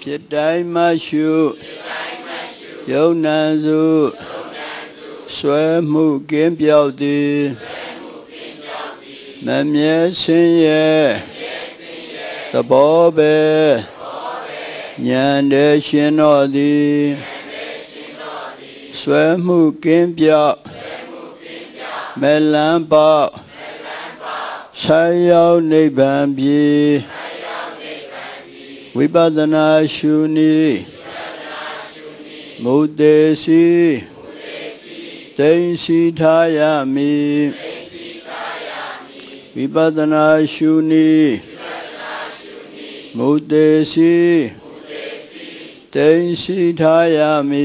ဖြစ်တိုင်းမှရှုယုံနံစုဆွဲမှုကင်းပြောက်သည်မမြဲဆင်းရဲသဘောပဲဉာဏ်တည်းရှင်းတော်သည်ဆွဲမှုကင်းပြောက်မဲ့လန်းပေါက်ဆိုင်ရောက်နိဗ္ဗာန်ပြီဝိပဿနာရှုနည်းမုတေစီသိသိထားရမည်ဝိပဿနာရှုနည်းမုတေစီသိသိထားရမည်